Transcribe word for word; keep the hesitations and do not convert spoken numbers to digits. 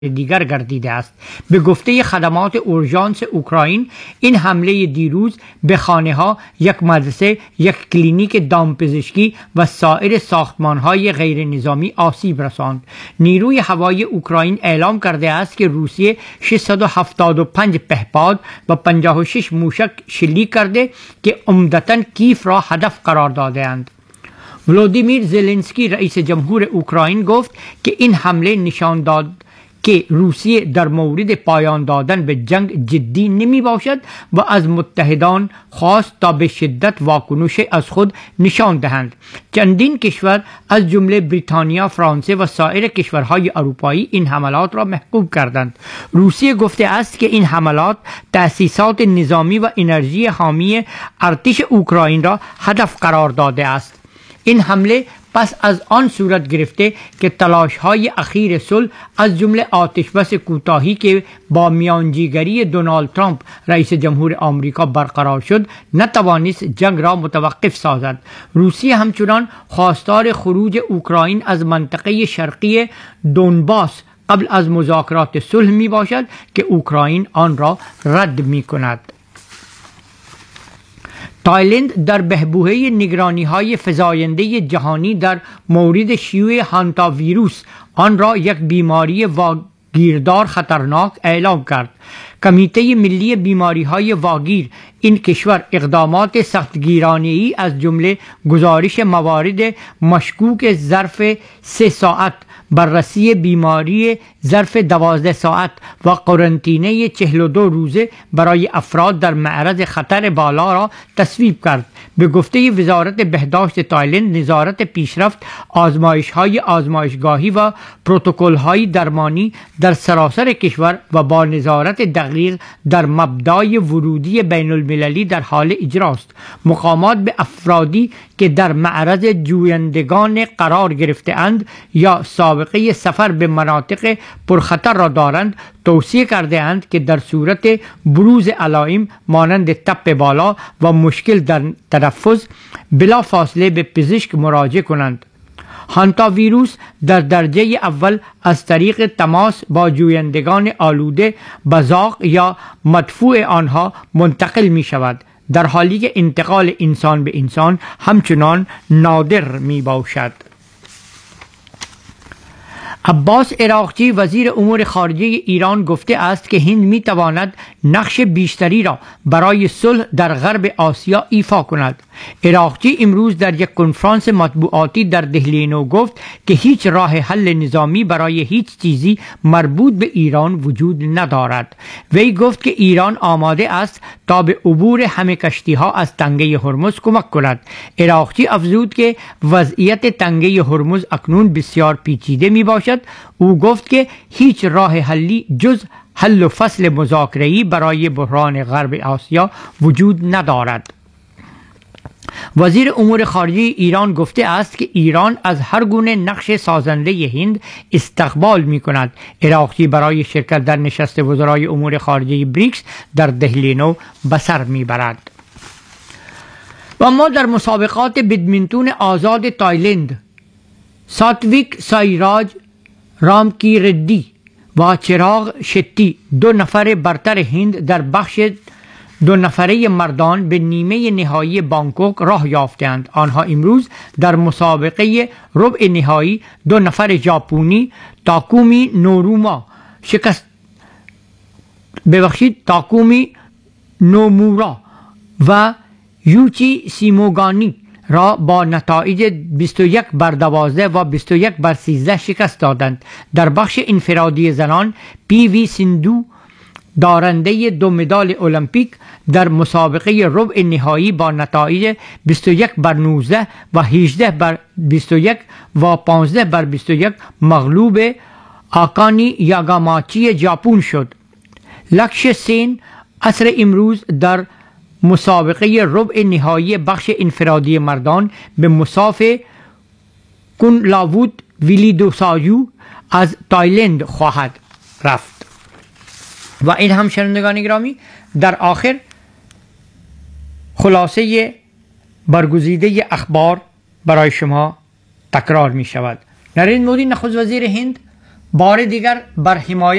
دیگر گردیده است. به گفته خدمات اورژانس اوکراین این حمله دیروز به خانه ها، یک مدرسه، یک کلینیک دامپزشکی و سایر ساختمان های غیر نظامی آسیب رساند. نیروی هوایی اوکراین اعلام کرده است که روسیه ششصد و هفتاد و پنج پهپاد و پنجاه و شش موشک شلیک کرده که عمدتاً کیف را هدف قرار داده‌اند. ولودیمیر زلنسکی رئیس جمهور اوکراین گفت که این حمله نشان داد که روسیه در مورد پایان دادن به جنگ جدی نمی باشد و از متحدان خواست تا به شدت واکنش از خود نشان دهند. چندین کشور از جمله بریتانیا، فرانسه و سایر کشورهای اروپایی این حملات را محکوم کردند. روسیه گفته است که این حملات تأسیسات نظامی و انرژی حامی ارتش اوکراین را هدف قرار داده است. این حمله پس از آن صورت گرفته که تلاش‌های اخیر صلح از جمله آتشبس کوتاهی که با میانجیگری دونالد ترامپ رئیس جمهور آمریکا برقرار شد نتوانست جنگ را متوقف سازد. روسیه همچنان خواستار خروج اوکراین از منطقه شرقی دونباس قبل از مذاکرات صلح می باشد که اوکراین آن را رد می کند. تایلند در بحبوحه نگرانی‌های فزاینده جهانی در مورد شیوع هانتا ویروس آن را یک بیماری واگیردار خطرناک اعلام کرد. کمیته ملی بیماری‌های واگیر این کشور اقدامات سختگیرانه‌ای از جمله گزارش موارد مشکوک ظرف سه ساعت، بررسی بیماری ظرف دوازده ساعت و قرنطینه چهل و دو روزه برای افراد در معرض خطر بالا را تصویب کرد. به گفته وزارت بهداشت تایلند، نظارت پیشرفت آزمایش‌های آزمایشگاهی و پروتکل‌های درمانی در سراسر کشور و با نظارت دقیق در مبدای ورودی بین المللی در حال اجراست. مقامات به افرادی که در معرض جویندگان قرار گرفته اند یا سابقه سفر به مناطق پرخطر را دارند توصیه کرده اند که در صورت بروز علائم مانند تپ بالا و مشکل در تنفس بلا فاصله به پزشک مراجعه کنند. هانتا ویروس در درجه اول از طریق تماس با جویندگان آلوده، بزاق یا مدفوع آنها منتقل می شود، در حالی که انتقال انسان به انسان همچنان نادر می باشد. عباس عراقچی وزیر امور خارجه ایران گفته است که هند می تواند نقش بیشتری را برای صلح در غرب آسیا ایفا کند. عراقچی امروز در یک کنفرانس مطبوعاتی در دهلی نو گفت که هیچ راه حل نظامی برای هیچ چیزی مربوط به ایران وجود ندارد. وی گفت که ایران آماده است تا به عبور همه کشتی ها از تنگه هرمز کمک کند. عراقچی افزود که وضعیت تنگه هرمز اکنون بسیار پیچیده می باشد. او گفت که هیچ راه حلی جز حل و فصل مذاکره‌ای برای بحران غرب آسیا وجود ندارد. وزیر امور خارجه ایران گفته است که ایران از هر گونه نقش سازنده هند استقبال می کند. عراقچی برای شرکت در نشست وزرای امور خارجه بریکس در دهلی نو به سر می برد. و ما در مسابقات بدمینتون آزاد تایلند ساتویک سایراج رامکی ردی و چراغ شتی دو نفر برتر هند در بخش دو نفره مردان به نیمه نهایی بانکوک راه یافتند. آنها امروز در مسابقه ربع نهایی دو نفر ژاپنی تاکومی نوروما شکست ببخشید تاکومی نومورا و یوچی سیموگانی را با نتایج بیست و یک بر دوازده و بیست و یک بر سیزده شکست دادند. در بخش انفرادی زنان پی وی سیندو دارنده دو مدال المپیک در مسابقه ربع نهایی با نتایج بیست و یک بر نوزده و هجده بر بیست و یک و پانزده بر بیست و یک مغلوب آکانی یاگاماچی ژاپن شد. لکش سین عصر امروز در مسابقه ربع نهایی بخش انفرادی مردان به مصاف کونلاوود ویلیدوسایو از تایلند خواهد رفت. و این هم شنوندگان گرامی در آخر خلاصه برگزیده اخبار برای شما تکرار می شود. نریندر مودی نخست وزیر هند بار دیگر بر حمایت